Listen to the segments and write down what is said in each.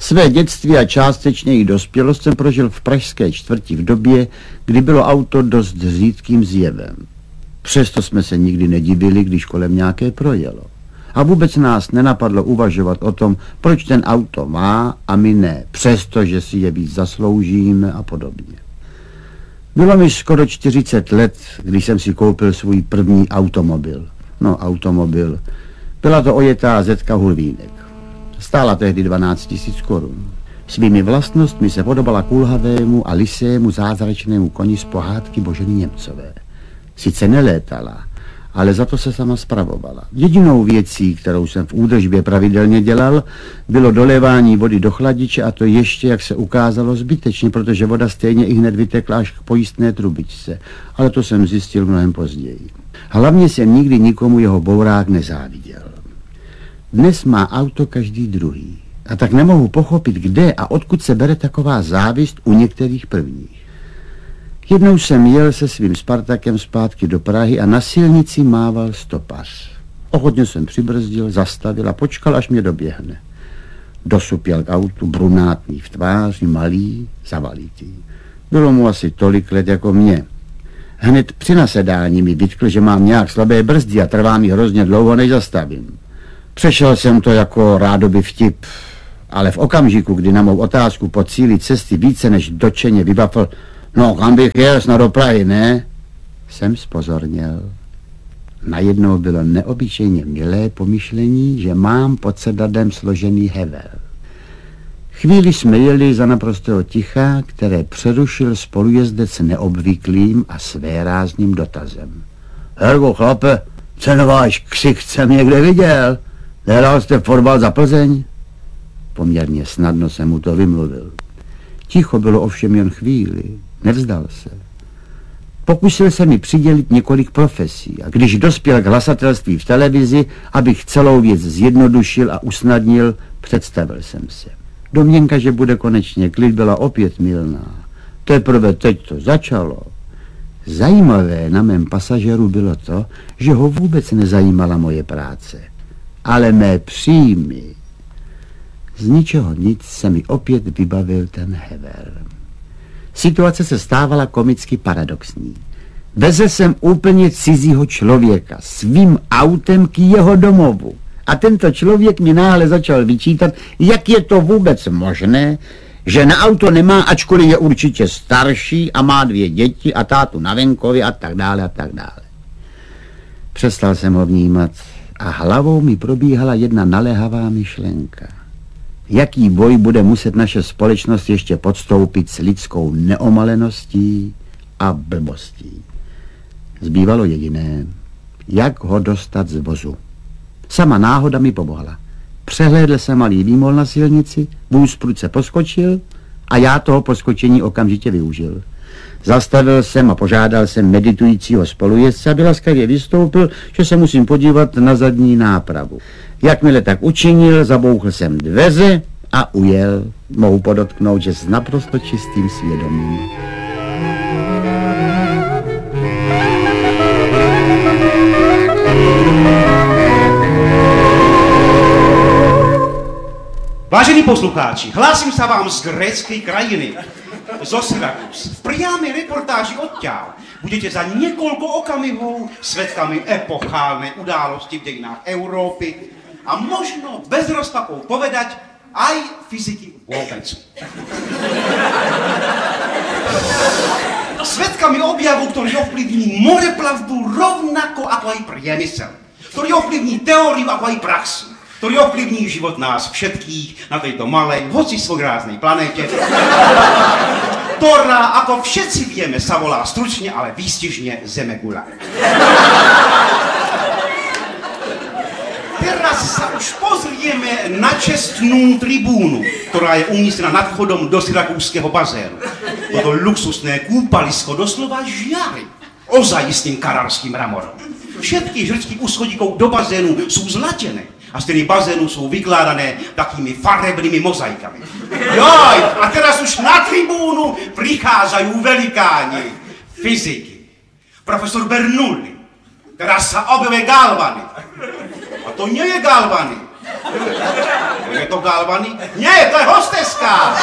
Své dětství a částečně i dospělost jsem prožil v pražské čtvrti v době, kdy bylo auto dost řídkým zjevem. Přesto jsme se nikdy nedivili, když kolem nějaké projelo. A vůbec nás nenapadlo uvažovat o tom, proč ten auto má a my ne, přestože si je víc zasloužíme a podobně. Bylo mi skoro 40 let, když jsem si koupil svůj první automobil. No, automobil. Byla to ojetá Zetka Hulvínek. Stála tehdy 12 000 korun. Svými vlastnostmi se podobala kulhavému a lisému zázračnému koni z pohádky Boženy Němcové. Sice nelétala, ale za to se sama spravovala. Jedinou věcí, kterou jsem v údržbě pravidelně dělal, bylo dolévání vody do chladiče, a to ještě, jak se ukázalo, zbytečně, protože voda stejně i hned vytekla až k pojistné trubičce. Ale to jsem zjistil mnohem později. Hlavně jsem nikdy nikomu jeho bourák nezáviděl. Dnes má auto každý druhý. A tak nemohu pochopit, kde a odkud se bere taková závist u některých prvních. Jednou jsem jel se svým Spartakem zpátky do Prahy a na silnici mával stopař. Ochotně jsem přibrzdil, zastavil a počkal, až mě doběhne. Dosupěl k autu, brunátný v tváři, malý, zavalitý. Bylo mu asi tolik let jako mě. Hned při nasedání mi vytkl, že mám nějak slabé brzdy a trvá mi hrozně dlouho, než zastavím. Přešel jsem to jako rádoby vtip, ale v okamžiku, kdy na mou otázku po cíli cesty více než dočeně vybafl: "No, kam bych jel, snad do Prahy, ne?" jsem zpozorněl. Najednou bylo neobyčejně milé pomyšlení, že mám pod sedadem složený hevel. Chvíli jsme jeli za naprostého ticha, které přerušil spolujezdec neobvyklým a svérázným dotazem. "Hergo, chlape, ten váš ksich jsem někde viděl. Nehrál jste fotbal za Plzeň?" Poměrně snadno jsem mu to vymluvil. Ticho bylo ovšem jen chvíli, nevzdal se. Pokusil se mi přidělit několik profesí a když dospěl k hlasatelství v televizi, abych celou věc zjednodušil a usnadnil, představil jsem se. Domněnka, že bude konečně klid, byla opět mylná. Teprve teď to začalo. Zajímavé na mém pasažéru bylo to, že ho vůbec nezajímala moje práce, ale mé příjmy. Z ničeho nic se mi opět vybavil ten hevel. Situace se stávala komicky paradoxní. Vezl jsem úplně cizího člověka svým autem k jeho domovu. A tento člověk mi náhle začal vyčítat, jak je to vůbec možné, že na auto nemá, ačkoliv je určitě starší a má 2 děti a tátu na venkově a tak dále a tak dále. Přestal jsem ho vnímat a hlavou mi probíhala jedna naléhavá myšlenka. Jaký boj bude muset naše společnost ještě podstoupit s lidskou neomaleností a blbostí. Zbývalo jediné, jak ho dostat z vozu. Sama náhoda mi pomohla. Přehlédl jsem malý výmol na silnici, vůz prudce poskočil a já toho poskočení okamžitě využil. Zastavil jsem a požádal jsem meditujícího spolujezdce, aby laskavě vystoupil, že se musím podívat na zadní nápravu. Jakmile tak učinil, zabouchl jsem dveře a ujel. Mohu podotknout, že s naprosto čistým svědomím. Vážení poslucháči, hlásím sa vám z gréckej krajiny, zo Syrakus. V priamej reportáži odtiaľ budete za niekoľko okamihov svedkami epochálnej události v dejinách Európy a možno bez rozpakov povedať aj fyziky vôbec. Svedkami objavu, ktorý ovplyvní moreplavbu rovnako ako aj priemysel, ktorý ovplyvní teóriu ako aj praxu, ktorý ovplyvní život nás všetkých na tejto malej, hoci svojráznej planéte, ktorá, ako všetci vieme, sa volá stručne, ale výstižne Zemegula. Teraz sa už pozrieme na čestnú tribúnu, ktorá je umístená nad vchodom do syrakúskeho bazénu. Toto luxusné kúpalisko doslova žiari ozajistným kararským mramorom. Všetky žrčky úschodíkov do bazénu sú zlatené a steny bazénu sú vykládané takými farebnými mozaikami. Joj, a teraz už na tribúnu prichádzajú velikáni fyziky. Profesor Bernoulli, teraz sa objavuje Galvani. A to nie je Galvani. To je to Galvany? Nie, to je hosteska!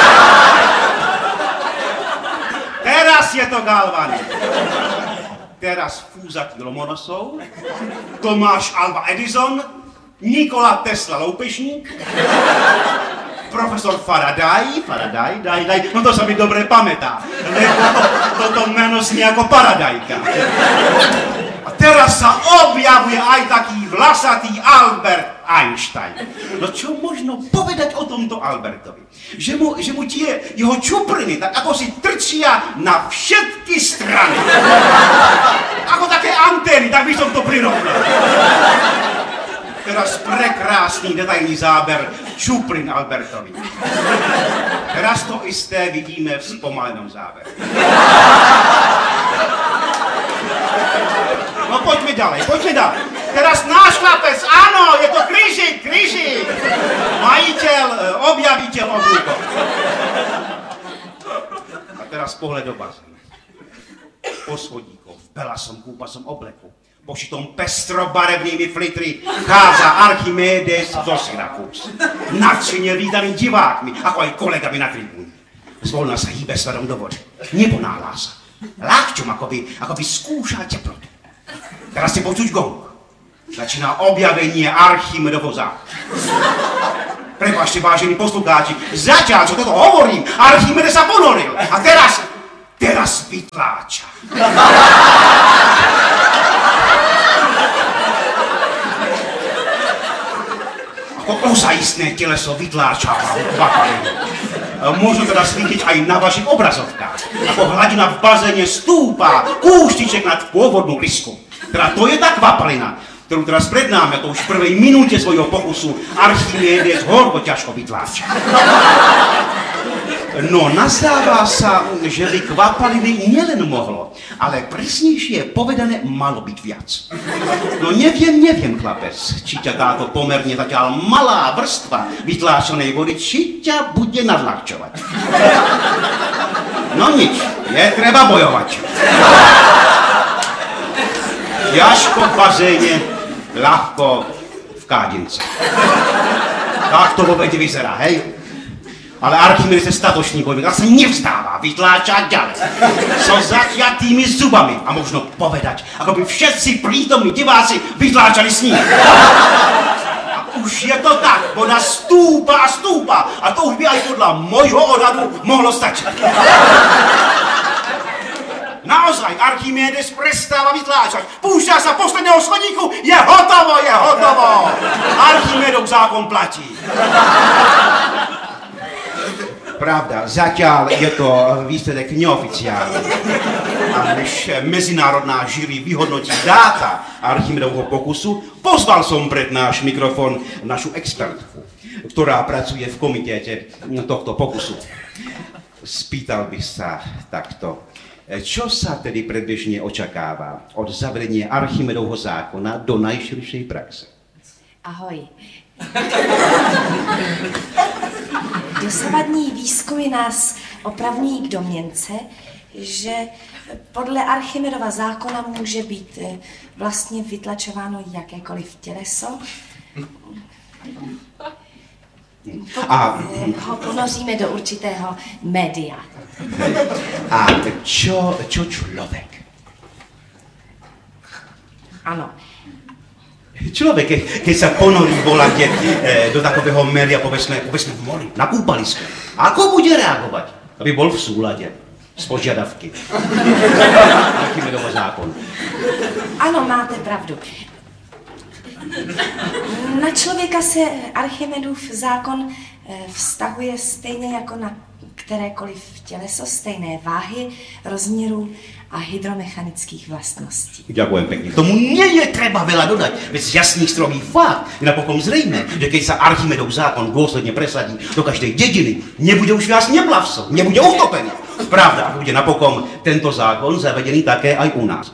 Teraz je to Galvany. Teraz fúzatí Lomonosov, Tomáš Alva Edison, Nikola Tesla Loupešník, profesor Faraday, no to sa mi dobre pamätá, lebo toto meno znie ako paradajka. A teraz sa objavuje aj taký vlasatý Albert Einstein. No čo možno povedať o tomto Albertovi? Že mu tie jeho čupriny tak ako si trčia na všetky strany. Ako také antény, tak by som to prirovnal. Teraz prekrásny detailný záber čuprin Albertovi. Teraz to isté vidíme v spomalenom zábere. No poďme ďalej. Teraz náš chlapec, áno, je to Kryžík. Majiteľ, objaviteľ oblúkov. A teraz pohled do bazénu. Po schodíkoch, v belasom kúpasom obleku. Pošitom pestrobarevnými flitry vchádza Archimedes zo Syrakúz. Nadšene vítaný divákmi, ako aj kolegami na tribúne. Zvolna sa hýbe smerom do vody. Neponáhľa sa. Ľahčom, akoby skúša teplotu. Teraz si počuť gong. Začína objavenie Archimedovho zákona. Prepáčte, vážení poslucháči, zatiaľ, čo toto hovorím, Archimedes sa ponoril. A teraz vytláča. Ozajistné teleso vytláčava vapalinu. Môžu teda svítiť aj na vašich obrazovkách. Ako hladina v bazéne stúpa kúštiček nad pôvodnú risku. Teda to je tá kvapalina, ktorú teraz prednáme, a to už v prvej minúte svojho pokusu Archimedes horko ťažko vytláča. No, nazdáva sa, že by kvapaliny nielen mohlo, ale presnejšie povedané malo byť viac. No neviem, chlapec, či ťa táto pomerne zatiaľ malá vrstva vytláčanej vody, či ťa bude nadľahčovať. No nič, je treba bojovať. Ťažko v bazéne, ľahko v kádince. Tak to vo vede vyzerá, hej? Ale Archimedes je statočný bojovník, ale sa nevzdáva, vytláča ďalej. So zatiatými zubami a možno povedať, ako by všetci prítomní diváci vytláčali s ním. A už je to tak, voda stúpa a to už by aj podľa môjho odhadu mohlo stačiť. Naozaj, Archimedes prestáva vytláčať, púšťa sa posledného schodíku, je hotovo! Archimedov zákon platí. Pravda, zatiaľ je to výsledek neoficiálny. A než medzinárodná žíri vyhodnotí dáta Archimedovho pokusu, pozval som pred náš mikrofón našu expertku, ktorá pracuje v komitéte tohto pokusu. Spýtal by sa takto, čo sa tedy predbežne očakáva od zavedenia Archimedovho zákona do najširšej praxe? Ahoj. Dosavadní výzkumy nás opravňují k domněnce, že podle Archimedova zákona může být vlastně vytlačováno jakékoliv těleso. Ho ponoříme do určitého média. A čo človek? Ano. Človek, keď sa ponorí volať do takového média, povedzme v mori, na kúpalisku, ako bude reagovať? Aby bol v súlade s požiadavky Archimedova zákona. Ano, máte pravdu. Na člověka se Archimedův zákon vztahuje stejně jako na kterékoliv těleso, stejné váhy, rozměrů a hydromechanických vlastností. Ďakujem pekne. Tomu nie je treba veľa dodať, veď z jasných stromých fakt je napokon zrejme, že keď sa Archimedov zákon dôsledne presadí do každej dediny, nebude už viac neplavcov, nebude utopený. Pravda, bude napokon tento zákon zavedený také aj u nás.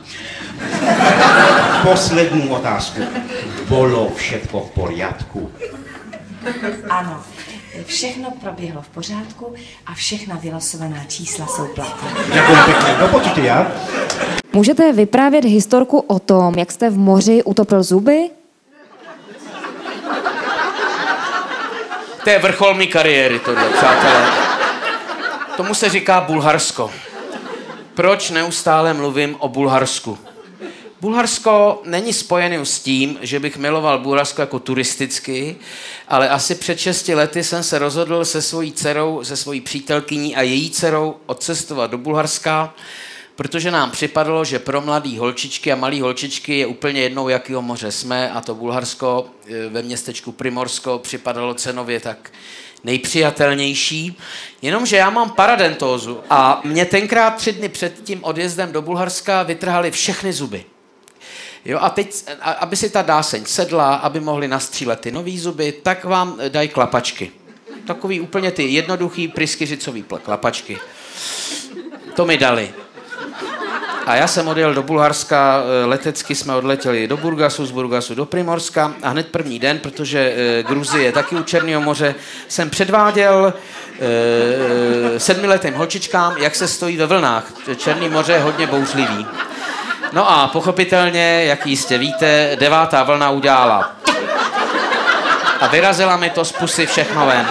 Poslednú otázku. Bolo všetko v poriadku? Ano, všechno proběhlo v pořádku a všechna vylosovaná čísla jsou platná. Ďakujem pekne. Do počutia. Můžete vyprávět historku o tom, jak jste v moři utopil zuby? To je vrchol mý kariéry, tohle, přátelé. Tomu se říká Bulharsko. Proč neustále mluvím o Bulharsku? Bulharsko není spojený s tím, že bych miloval Bulharsko jako turisticky, ale asi před 6 lety jsem se rozhodl se svojí dcerou, se svojí přítelkyní a její dcerou odcestovat do Bulharska, protože nám připadalo, že pro mladý holčičky a malý holčičky je úplně jednou, jakýho moře jsme, a to Bulharsko ve městečku Primorsko připadalo cenově tak nejpřijatelnější, jenomže já mám paradentózu a mě tenkrát 3 dny před tím odjezdem do Bulharska vytrhali všechny zuby. Jo, a teď, aby si ta dáseň sedla, aby mohli nastřílet ty nový zuby, tak vám dají klapačky. Takový úplně ty jednoduchý pryskyřicový klapačky. To mi dali. A já jsem odjel do Bulharska, letecky jsme odletěli do Burgasu, z Burgasu do Primorska a hned první den, protože Gruzie je taky u Černého moře, jsem předváděl 7letým holčičkám, jak se stojí ve vlnách. Černé moře je hodně bouřlivý. No a pochopitelně, jak jistě víte, 9. vlna udělala. A vyrazila mi to z pusy všechno ven.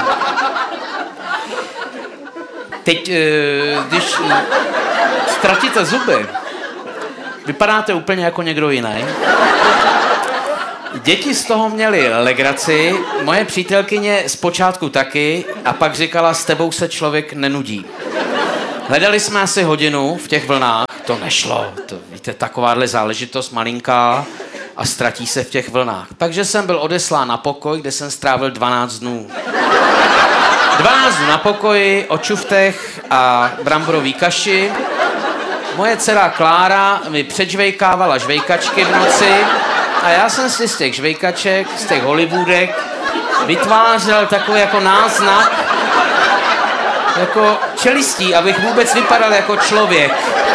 Teď, když ztratíte zuby, vypadáte úplně jako někdo jiný. Děti z toho měly legraci, moje přítelkyně zpočátku taky, a pak říkala, s tebou se člověk nenudí. Hledali jsme asi hodinu v těch vlnách, to nešlo, to víte, takováhle záležitost malinká a ztratí se v těch vlnách. Takže jsem byl odeslán na pokoj, kde jsem strávil 12 dnů. 12 dnů na pokoji, o čuftech a bramborový kaši. Moje dcera Klára mi předžvejkávala žvejkačky v noci a já jsem si z těch žvejkaček, z těch Hollywoodek vytvářel takový jako náznak jako čelistí, abych vůbec vypadal jako člověk.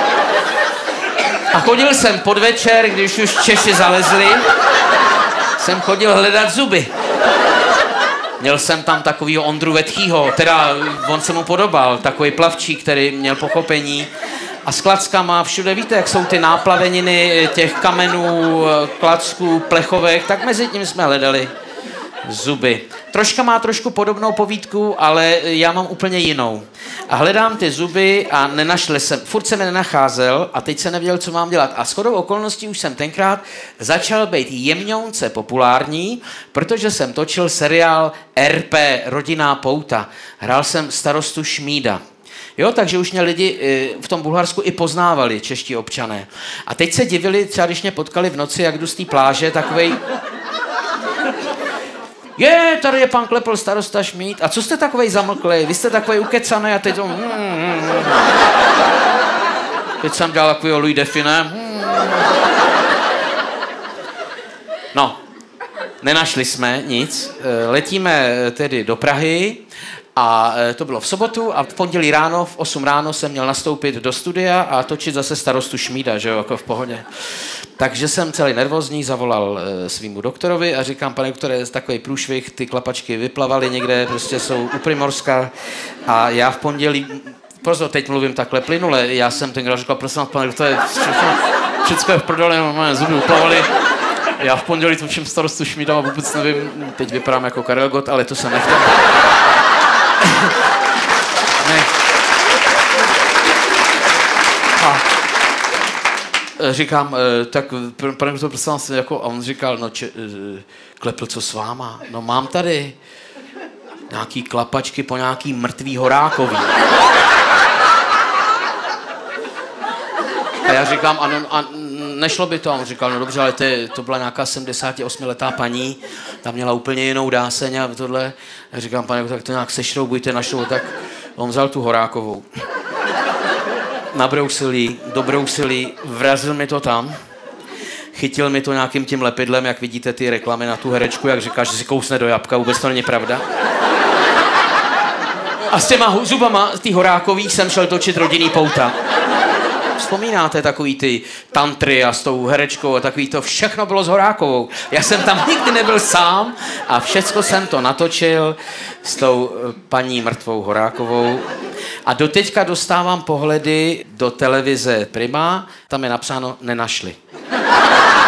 A chodil jsem podvečer, když už Češi zalezli, jsem chodil hledat zuby. Měl jsem tam takovýho Ondru Vetchýho, teda on se mu podobal, takový plavčík, který měl pochopení. A s klackama, všude víte, jak jsou ty náplaveniny těch kamenů, klacků, plechovek, tak mezi tím jsme hledali zuby. Troška má trošku podobnou povídku, ale já mám úplně jinou. A hledám ty zuby a nenašel jsem, furt jsem je nenacházel a teď jsem nevěděl, co mám dělat. A shodou okolností už jsem tenkrát začal být jemňounce populární, protože jsem točil seriál RP, Rodinná pouta. Hrál jsem starostu Šmída. Jo, takže už mě lidi v tom Bulharsku i poznávali, čeští občané. A teď se divili, třeba když mě potkali v noci, jak jdu z té pláže, takovej... Tady je pan Klepl, starosta Šmíd. A co jste takovej zamlklej? Vy jste takovej ukecanej a teď to... Teď jsem dělal takovýho Louis Define. No, nenašli jsme nic. Letíme tedy do Prahy a to bylo v sobotu a v pondělí ráno, v 8 ráno jsem měl nastoupit do studia a točit zase starostu Šmída, že jo, jako v pohodě. Takže jsem celý nervózní, zavolal svýmu doktorovi a říkám, pane doktore, je takový průšvih, ty klapačky vyplavaly někde, prostě jsou u Primorska a já v pondělí, pozor, teď mluvím takhle plynule, já jsem tenkrát říkal, prosím vás, pane doktore, všechno je v prdele, moje zuby uplavaly. Já v pondělí točím starostu Šmída a vůbec nevím, teď vypadám jako Karel Gott, ale to se nechtěl. Ne. A říkám, tak pane doktor, prosím vás, jako, a on říkal, no Klepl, co s váma? No mám tady nějaký klapačky po nějaký mrtvý horákový. A já říkám, ano, a nešlo by to. A on říkal, no dobře, ale to byla nějaká 78letá paní, tam měla úplně jinou dáseň a tohle. A říkám, pane, tak to nějak sešroubujte, našlo, tak on vzal tu horákovou. Nabrousil jí, dobrousil jí, vrazil mi to tam, chytil mi to nějakým tím lepidlem, jak vidíte ty reklamy na tu herečku, jak říká, že si kousne do jabka, vůbec to není pravda. A s těma zubama, ty horákový, jsem šel točit Rodinný pouta. Vzpomínáte takový ty tantry a s tou herečkou a takový to, všechno bylo s Horákovou. Já jsem tam nikdy nebyl sám a všecko jsem to natočil s tou paní mrtvou Horákovou. A doteďka dostávám pohledy do televize Prima, tam je napsáno nenašli.